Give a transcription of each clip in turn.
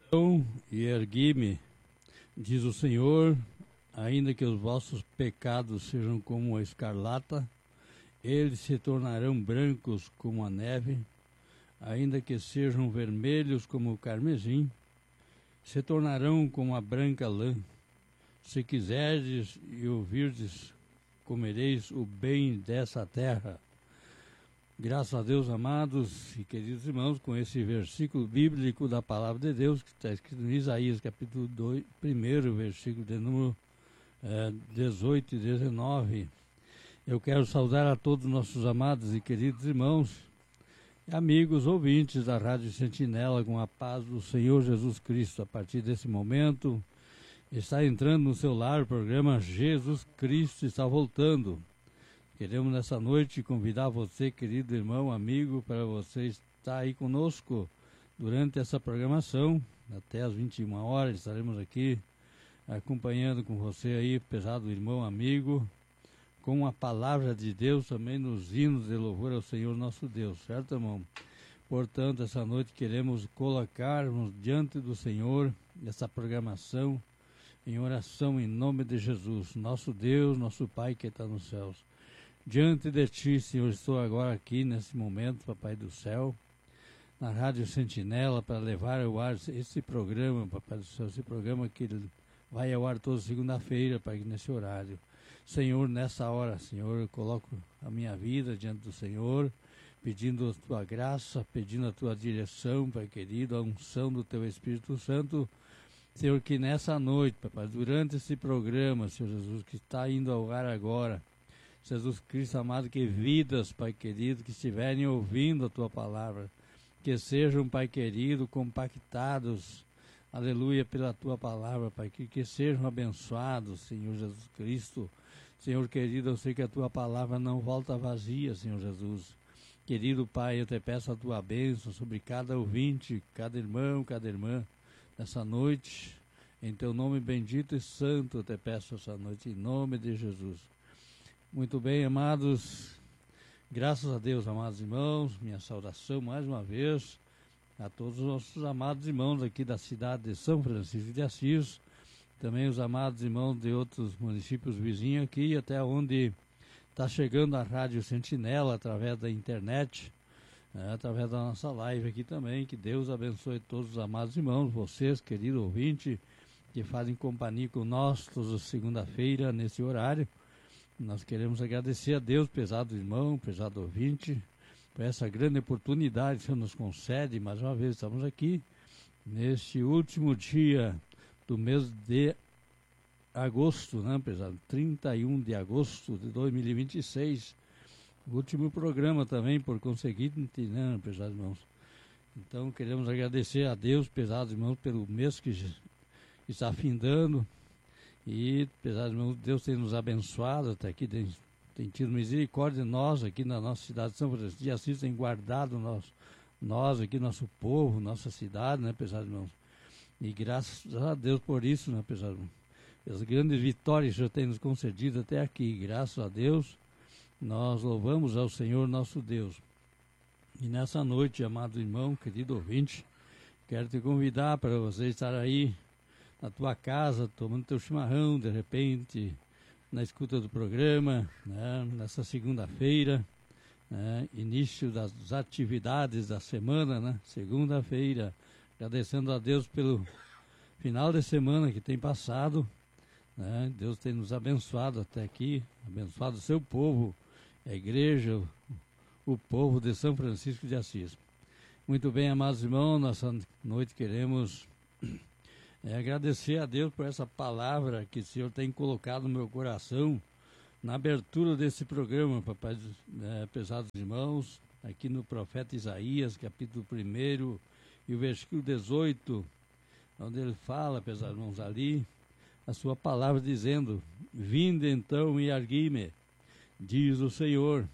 E ergui-me, diz o Senhor, ainda que os vossos pecados sejam como a escarlata, eles se tornarão brancos como a neve, ainda que sejam vermelhos como o carmesim, se tornarão como a branca lã. Se quiserdes e ouvirdes, comereis o bem dessa terra. Graças a Deus, amados e queridos irmãos, com esse versículo bíblico da Palavra de Deus, que está escrito em Isaías, capítulo 2, primeiro versículo de número 18 e 19, eu quero saudar a todos os nossos amados e queridos irmãos, amigos, ouvintes da Rádio Sentinela, com a paz do Senhor Jesus Cristo. A partir desse momento, está entrando no seu lar o programa Jesus Cristo está voltando. Queremos nessa noite convidar você, querido irmão, amigo, para você estar aí conosco durante essa programação. Até às 21 horas estaremos aqui acompanhando com você aí, pesado irmão, amigo, com a palavra de Deus também nos hinos de louvor ao Senhor nosso Deus, certo, irmão? Portanto, essa noite queremos colocarmos diante do Senhor essa programação em oração em nome de Jesus, nosso Deus, nosso Pai que está nos céus. Diante de Ti, Senhor, estou agora aqui nesse momento, Papai do céu, na Rádio Sentinela, para levar ao ar esse programa, Papai do céu, esse programa que vai ao ar toda segunda-feira, Pai, nesse horário. Senhor, nessa hora, Senhor, eu coloco a minha vida diante do Senhor, pedindo a Tua graça, pedindo a Tua direção, Pai querido, a unção do Teu Espírito Santo. Senhor, que nessa noite, Papai, durante esse programa, Senhor Jesus, que está indo ao ar agora, Jesus Cristo amado, que vidas, Pai querido, que estiverem ouvindo a Tua palavra, que sejam, Pai querido, compactados, aleluia, pela Tua palavra, Pai, que sejam abençoados, Senhor Jesus Cristo. Senhor querido, eu sei que a Tua palavra não volta vazia, Senhor Jesus. Querido Pai, eu te peço a Tua bênção sobre cada ouvinte, cada irmão, cada irmã, nessa noite. Em Teu nome bendito e santo eu te peço essa noite, em nome de Jesus. Muito bem, amados, graças a Deus, amados irmãos, minha saudação mais uma vez a todos os nossos amados irmãos aqui da cidade de São Francisco de Assis, também os amados irmãos de outros municípios vizinhos aqui, até onde está chegando a Rádio Sentinela através da internet, através da nossa live aqui também. Que Deus abençoe todos os amados irmãos, vocês, querido ouvinte, que fazem companhia com nós toda segunda-feira nesse horário. Nós queremos agradecer a Deus, pesado irmão, pesado ouvinte, por essa grande oportunidade que o Senhor nos concede. Mais uma vez estamos aqui, neste último dia do mês de agosto, né, pesado? 31 de agosto de 2026. O último programa também, por conseguinte, né, pesados irmãos? Então, queremos agradecer a Deus, pesados irmãos, pelo mês que está findando. E, pesados irmãos, Deus tem nos abençoado até aqui, tem tido misericórdia de nós aqui na nossa cidade de São Francisco de Assis, tem guardado nós aqui, nosso povo, nossa cidade, né, pesados irmãos? E graças a Deus por isso, né, pesados irmãos? As grandes vitórias que o Senhor tem nos concedido até aqui, graças a Deus, nós louvamos ao Senhor nosso Deus. E nessa noite, amado irmão, querido ouvinte, quero te convidar para você estar aí na tua casa, tomando teu chimarrão, de repente, na escuta do programa, né, nessa segunda-feira, né, início das atividades da semana, né, segunda-feira, agradecendo a Deus pelo final de semana que tem passado, né, Deus tem nos abençoado até aqui, abençoado o seu povo, a igreja, o povo de São Francisco de Assis. Muito bem, amados irmãos, nessa noite queremos agradecer a Deus por essa palavra que o Senhor tem colocado no meu coração na abertura desse programa, papai, pesados irmãos, aqui no profeta Isaías, capítulo 1 e o versículo 18, onde ele fala, pesados irmãos, ali, a sua palavra dizendo: vinde então e ergui-me, diz o Senhor,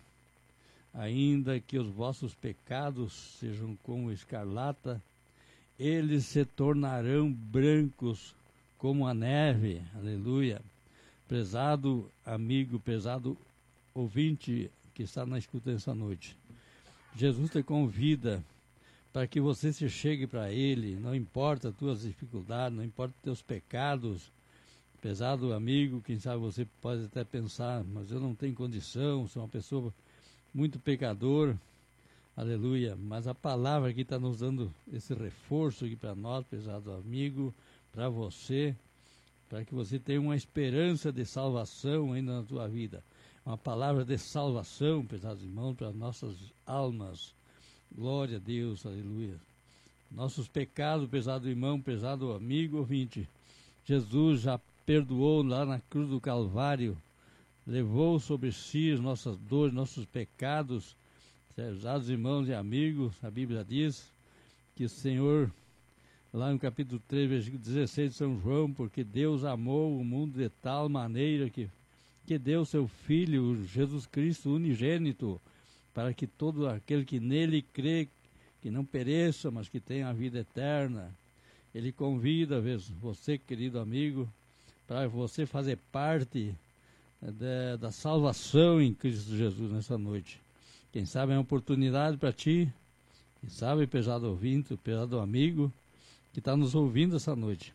ainda que os vossos pecados sejam como escarlata, eles se tornarão brancos como a neve. Aleluia. Prezado amigo, prezado ouvinte que está na escuta essa noite, Jesus te convida para que você se chegue para Ele, não importa as tuas dificuldades, não importa os teus pecados. Pesado amigo, quem sabe você pode até pensar, mas eu não tenho condição, sou uma pessoa muito pecador, aleluia. Mas a palavra aqui está nos dando esse reforço aqui para nós, pesado amigo, para você, para que você tenha uma esperança de salvação ainda na tua vida. Uma palavra de salvação, pesados irmãos, para nossas almas. Glória a Deus, aleluia. Nossos pecados, pesado irmão, pesado amigo, ouvinte, Jesus já perdoou lá na cruz do Calvário, levou sobre si as nossas dores, nossos pecados. Pesados irmãos e amigos, a Bíblia diz que o Senhor, lá no capítulo 3, versículo 16 de São João, porque Deus amou o mundo de tal maneira que deu seu Filho, Jesus Cristo unigênito, para que todo aquele que nele crê, que não pereça, mas que tenha a vida eterna. Ele convida você, querido amigo, para você fazer parte da salvação em Cristo Jesus nessa noite. Quem sabe é uma oportunidade para ti, quem sabe, pesado ouvinte, pesado amigo, que está nos ouvindo essa noite.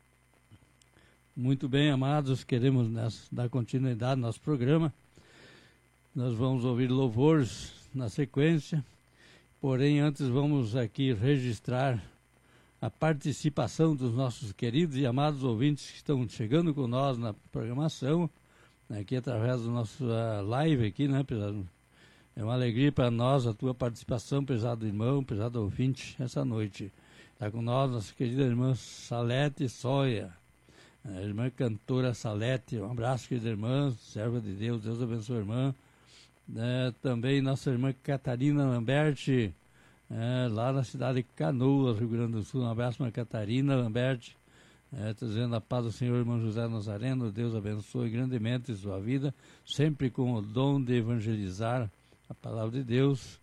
Muito bem, amados, queremos dar continuidade ao nosso programa. Nós vamos ouvir louvores na sequência, porém antes vamos aqui registrar a participação dos nossos queridos e amados ouvintes que estão chegando com nós na programação, aqui através do nosso live aqui, né, pesado? É uma alegria para nós a tua participação, pesado irmão, pesado ouvinte, essa noite. Está com nós nossa querida irmã Salete Soia, a irmã cantora Salete. Um abraço, querida irmã, serva de Deus, Deus abençoe a irmã. Também nossa irmã Catarina Lamberti, lá na cidade de Canoas, Rio Grande do Sul. Um abraço, irmã Catarina Lamberti, trazendo a paz do Senhor, irmão José Nazareno. Deus abençoe grandemente sua vida, sempre com o dom de evangelizar a palavra de Deus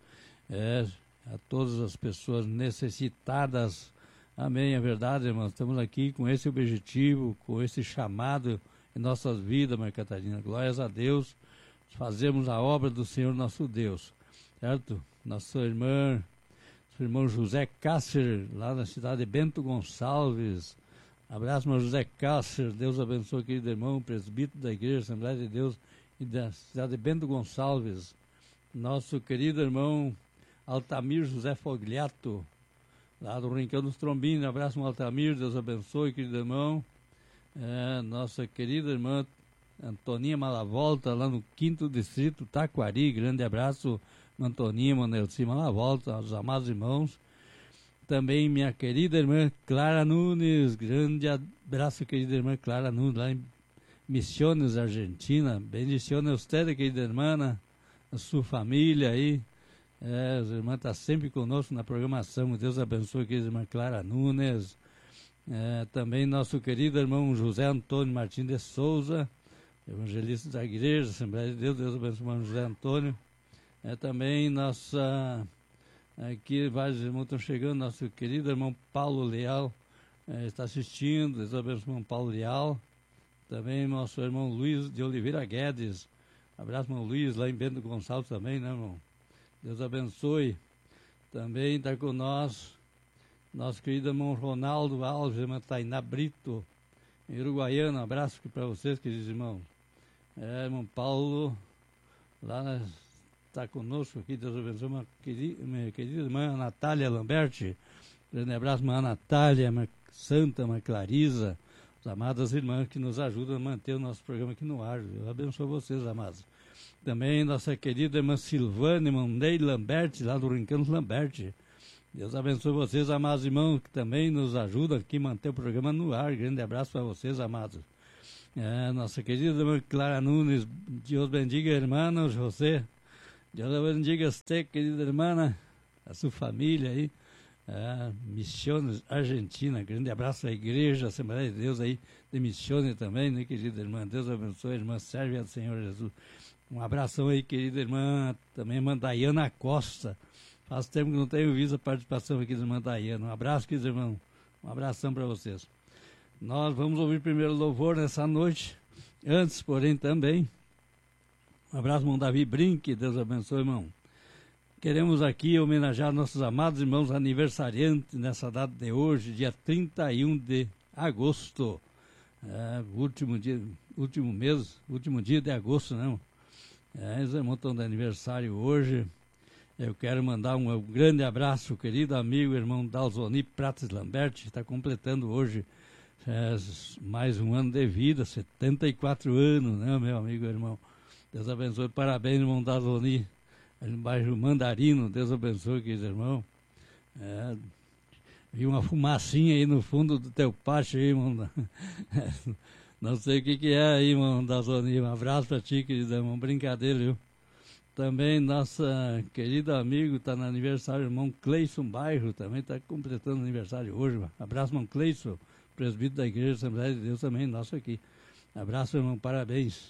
a todas as pessoas necessitadas. Amém, é verdade, irmãos. Estamos aqui com esse objetivo, com esse chamado em nossas vidas, irmã Catarina. Glórias a Deus. Fazemos a obra do Senhor nosso Deus, certo? Nosso irmão José Cácer, lá na cidade de Bento Gonçalves. Abraço, irmão José Cácer. Deus abençoe, querido irmão, presbítero da Igreja Assembleia de Deus e da cidade de Bento Gonçalves. Nosso querido irmão Altamir José Fogliato, lá do Rincão dos Trombinos. Abraço, irmão Altamir. Deus abençoe, querido irmão. Nossa querida irmã Antoninha Malavolta, lá no 5º Distrito, Taquari. Grande abraço, Antoninha, Manelci Malavolta, aos amados irmãos. Também minha querida irmã Clara Nunes. Grande abraço, querida irmã Clara Nunes, lá em Misiones, Argentina. Bendiciones a usted, querida irmã, a sua família aí. As irmãs estão sempre conosco na programação. Deus abençoe, querida irmã Clara Nunes. Também nosso querido irmão José Antônio Martins de Souza, evangelista da Igreja Assembleia de Deus. Deus abençoe o irmão José Antônio. Também nossa, aqui vários irmãos estão chegando, nosso querido irmão Paulo Leal está assistindo. Deus abençoe o irmão Paulo Leal. Também nosso irmão Luiz de Oliveira Guedes. Abraço, irmão Luiz, lá em Bento Gonçalves também, né, irmão? Deus abençoe. Também está com nós nosso querido irmão Ronaldo Alves, irmã Tainá Brito, em Uruguaiana. Um abraço para vocês, queridos irmãos. Irmão Paulo, lá está conosco aqui. Deus abençoe. Minha querida irmã Natália Lamberti. Grande abraço, irmã Natália, irmã Santa, irmã Clarisa, as amadas irmãs que nos ajudam a manter o nosso programa aqui no ar. Deus abençoe vocês, amados. Também nossa querida irmã Silvana, irmão Ney Lamberti, lá do Rincão dos Lamberti. Deus abençoe vocês, amados irmãos, que também nos ajudam aqui a manter o programa no ar. Grande abraço para vocês, amados. Nossa querida irmã Clara Nunes, Deus bendiga, irmão José. Deus bendiga você, querida irmã, a sua família aí. Missões Argentina. Grande abraço à Igreja Assembleia de Deus aí, de Missões também, né, querida irmã? Deus abençoe, irmã, serve ao Senhor Jesus. Um abração aí, querida irmã, também irmã Daiana Costa. Faz tempo que não tenho visto a participação aqui da irmã Daiana. Um abraço, queridos irmãos. Um abração para vocês. Nós vamos ouvir primeiro louvor nessa noite. Antes, porém, também, um abraço, irmão Davi Brinque. Deus abençoe, irmão. Queremos aqui homenagear nossos amados irmãos aniversariantes nessa data de hoje, dia 31 de agosto. Último dia de agosto, não? Os irmãos estão de aniversário hoje. Eu quero mandar um grande abraço, querido amigo, irmão Dalzoni Prates Lambert, que está completando hoje mais um ano de vida, 74 anos, né, meu amigo irmão? Deus abençoe, parabéns, irmão Dalzoni, no bairro Mandarino, Deus abençoe, querido irmão. Vi uma fumacinha aí no fundo do teu pátio, aí, irmão. Não sei o que é aí, irmão Dalzoni. Um abraço para ti, querido irmão. Brincadeira, viu? Também nossa querida amigo, está no aniversário, irmão Cleison Bairro, também está completando aniversário hoje. Abraço, irmão Cleison, presbítero da Igreja Assembleia de Deus também, nosso aqui. Abraço, irmão, parabéns.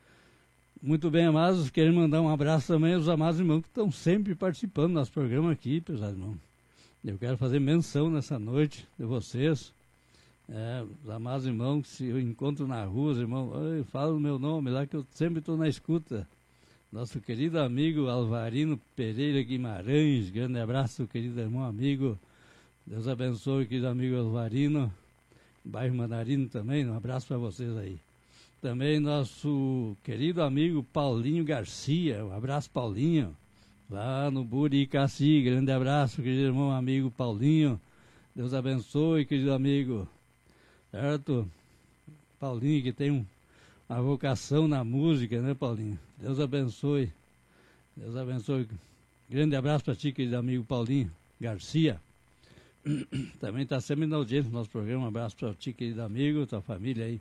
Muito bem, amados, quero mandar um abraço também aos amados irmãos que estão sempre participando do nosso programa aqui, pesado irmão. Eu quero fazer menção nessa noite de vocês, os amados irmãos que se eu encontro na rua, os irmãos, fala o meu nome lá que eu sempre estou na escuta. Nosso querido amigo Alvarino Pereira Guimarães, grande abraço, querido irmão amigo. Deus abençoe, querido amigo Alvarino, bairro Mandarino também, um abraço para vocês aí. Também nosso querido amigo Paulinho Garcia, um abraço, Paulinho, lá no Buricaci, grande abraço, querido irmão amigo Paulinho. Deus abençoe, querido amigo, certo? Paulinho que tem uma vocação na música, né, Paulinho? Deus abençoe. Deus abençoe. Grande abraço para ti, querido amigo Paulinho Garcia. Também está sempre na audiência do nosso programa. Um abraço para ti, querido amigo, tua família aí.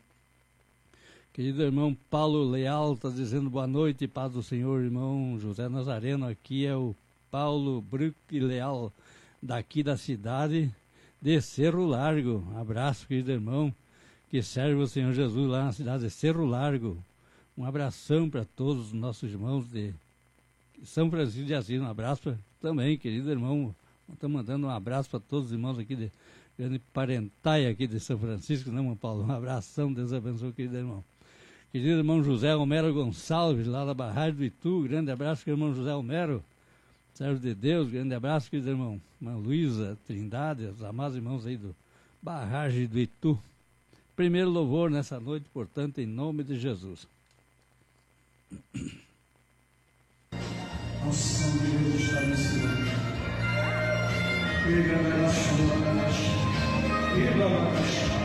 Querido irmão Paulo Leal está dizendo boa noite, paz do Senhor, irmão José Nazareno. Aqui é o Paulo Bruque Leal, daqui da cidade de Cerro Largo. Um abraço, querido irmão, que serve o Senhor Jesus lá na cidade de Cerro Largo. Um abração para todos os nossos irmãos de São Francisco de Assis. Um abraço também, querido irmão. Estamos mandando um abraço para todos os irmãos aqui de grande parentaia aqui de São Francisco, né, irmão Paulo? Um abração, Deus abençoe, querido irmão. Querido irmão José Homero Gonçalves, lá da Barragem do Itu. Grande abraço, querido irmão José Homero, servo de Deus. Grande abraço, querido irmão. Irmã Luísa Trindade, os amados irmãos aí do Barragem do Itu. Primeiro louvor nessa noite, portanto, em nome de Jesus. Nossa São Deus está nesse lugar. Ele